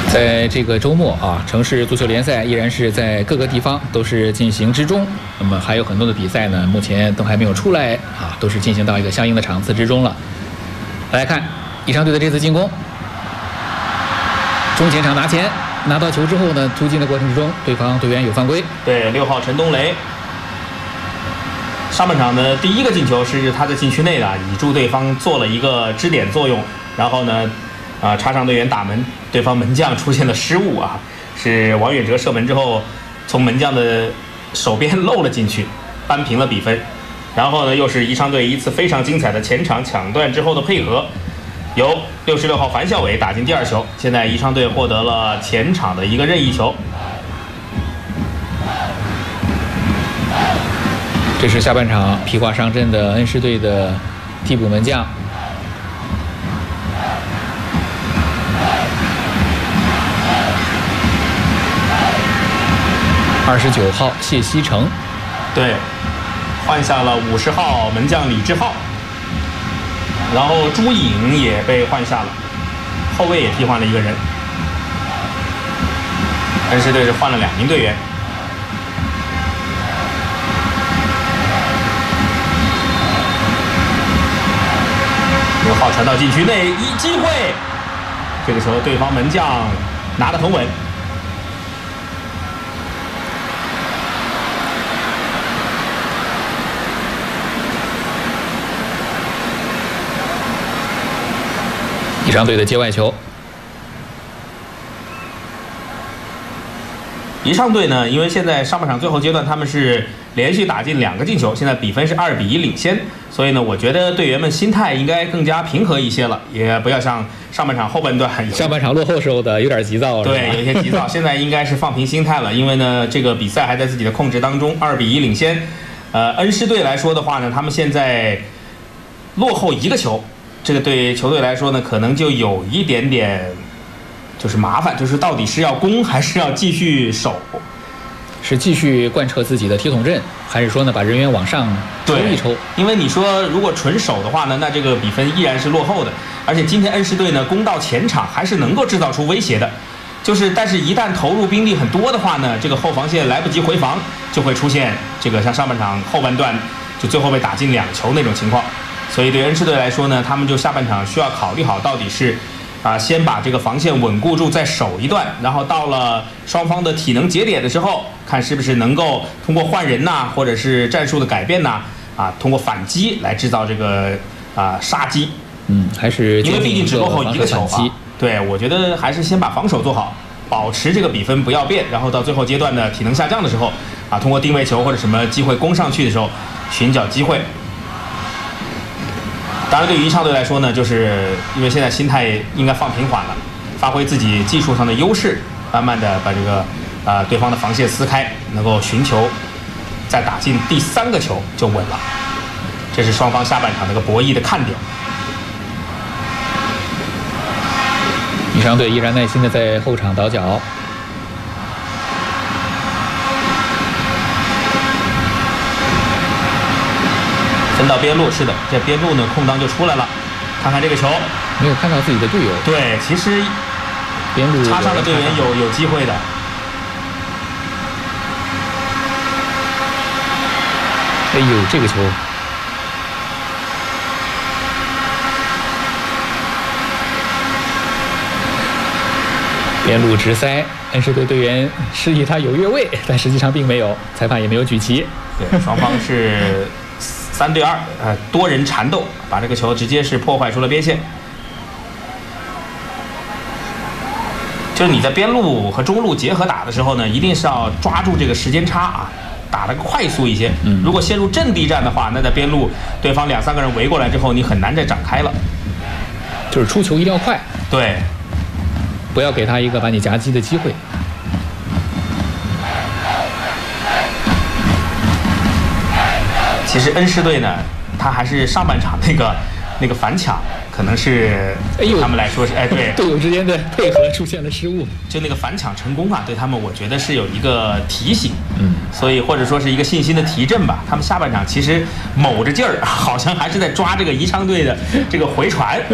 在这个周末啊，城市足球联赛依然是在各个地方都是进行之中。那么还有很多的比赛呢，目前都还没有出来啊，都是进行到一个相应的场次之中了。来看宜昌队的这次进攻，中前场拿前，拿到球之后呢，突进的过程之中，对方队员有犯规。 对，6号陈东雷。上半场的第一个进球是他在禁区内的，倚助对方做了一个支点作用，然后呢，插上队员打门，对方门将出现了失误啊，是王远哲射门之后，从门将的手边漏了进去，扳平了比分。然后呢，又是宜昌队一次非常精彩的前场抢断之后的配合，由66号樊孝伟打进第2球。现在宜昌队获得了前场的一个任意球。 这是下半场披挂上阵的恩施队的替补门将。29号谢希成， 对，换下了50号门将李志浩，然后朱颖也被换下了，后卫也替换了一个人。恩施队是换了2名队员。6号传到禁区内，一机会，这个球对方门将拿得很稳。 宜昌队的接外球。 宜昌队呢，因为现在上半场最后阶段他们是连续打进2个进球，现在比分是2比1领先，所以呢，我觉得队员们心态应该更加平和一些了，也不要像上半场后半段上半场落后时候的有点急躁， 对，有些急躁。现在应该是放平心态了，因为呢，这个比赛还在自己的控制当中，2比1领先。恩施队来说的话呢，他们现在落后1个球，这个对球队来说呢，可能就有一点点。就是麻烦，就是到底是要攻还是要继续守？ 是继续贯彻自己的铁桶阵，还是说呢把人员往上抽一抽？ 因为你说如果纯守的话呢，那这个比分依然是落后的。而且今天恩施队呢攻到前场还是能够制造出威胁的，但是一旦投入兵力很多的话呢，这个后防线来不及回防，就会出现这个像上半场后半段就最后被打进2球那种情况。所以对恩施队来说呢，他们就下半场需要考虑好到底是。先把这个防线稳固住，再守一段，然后到了双方的体能节点的时候，看是不是能够通过换人呐，或者是战术的改变呐，通过反击来制造这个杀机。 还是因为毕竟只落后1个球啊。对，我觉得还是先把防守做好，保持这个比分不要变，然后到最后阶段的体能下降的时候，通过定位球或者什么机会攻上去的时候，寻找机会。当然，对于宜昌队来说呢，就是因为现在心态应该放平缓了，发挥自己技术上的优势，慢慢的把这个对方的防线撕开，能够寻求再打进第3个球就稳了。这是双方下半场的一个博弈的看点。 宜昌队依然耐心的在后场倒脚。 分到边路，是的，这边路呢空当就出来了。看看这个球， 没有看到自己的队友。 对，其实边路插上的队员有机会的。 哎呦，这个球！边路直塞，恩施队队员示意他有越位，但实际上并没有，裁判也没有举旗。 对，双方是3对2，多人缠斗，把这个球直接是破坏出了边线。就是你在边路和中路结合打的时候呢，一定是要抓住这个时间差打得快速一些。如果陷入阵地战的话，那在边路对方2、3个人围过来之后，你很难再展开了。 就是出球一定要快， 对， 不要给他一个把你夹击的机会。 其实恩施队呢，他还是上半场那个反抢，可能是对他们来说是对队友之间的配合出现了失误， 就那个反抢成功对他们我觉得是有一个提醒，所以或者说是一个信心的提振吧。他们下半场其实卯着劲儿，好像还是在抓这个宜昌队的这个回传。